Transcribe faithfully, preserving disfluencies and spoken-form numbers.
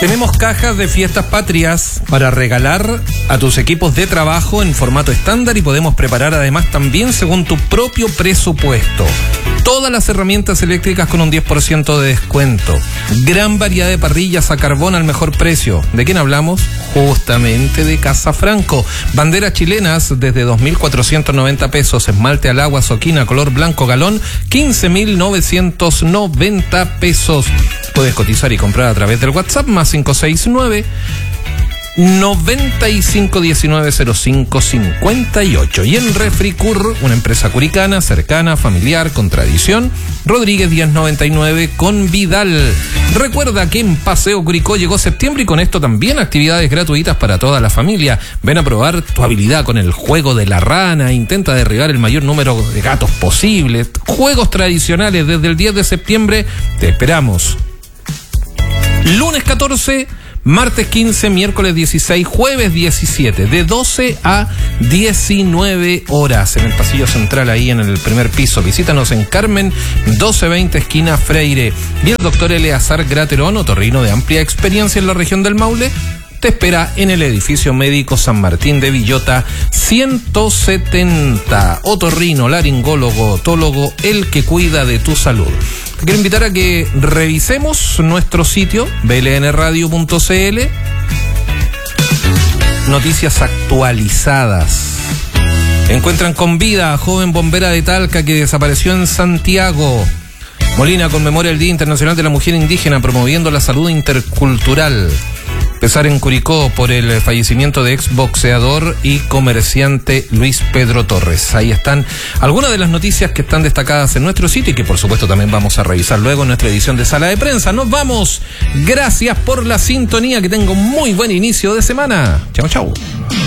Tenemos cajas de fiestas patrias para regalar a tus equipos de trabajo en formato estándar y podemos preparar además también según tu propio presupuesto. Todas las herramientas eléctricas con un diez por ciento de descuento. Gran variedad de parrillas a carbón al mejor precio. ¿De quién hablamos? Justamente de Casa Franco. Banderas chilenas desde dos mil cuatrocientos noventa pesos. Esmalte al agua Soquina color blanco galón quince mil novecientos noventa pesos. Puedes cotizar y comprar a través del WhatsApp más cinco seis nueve noventa y cinco diecinueve cero cinco cincuenta y ocho. Y en Refricur, una empresa curicana, cercana, familiar, con tradición, Rodríguez diez noventa y nueve con Vidal. Recuerda que en Paseo Curicó llegó septiembre y con esto también actividades gratuitas para toda la familia. Ven a probar tu habilidad con el juego de la rana, intenta derribar el mayor número de gatos posible. Juegos tradicionales desde el diez de septiembre, te esperamos. Lunes catorce, martes quince, miércoles dieciséis, jueves diecisiete, de doce a diecinueve horas en el pasillo central, ahí en el primer piso. Visítanos en Carmen doce veinte, esquina Freire. Y el doctor Eleazar Graterón, otorrino de amplia experiencia en la región del Maule, te espera en el edificio médico San Martín de Villota ciento setenta. Otorrino, laringólogo, otólogo, el que cuida de tu salud. Te quiero invitar a que revisemos nuestro sitio b l n radio punto c l. Noticias actualizadas. Encuentran con vida a joven bombera de Talca que desapareció en Santiago. Molina conmemora el Día Internacional de la Mujer Indígena promoviendo la salud intercultural. Pesar en Curicó por el fallecimiento de exboxeador y comerciante Luis Pedro Torres. Ahí están algunas de las noticias que están destacadas en nuestro sitio y que por supuesto también vamos a revisar luego en nuestra edición de Sala de Prensa. Nos vamos. Gracias por la sintonía. Que tenga un muy buen inicio de semana. Chao, chao.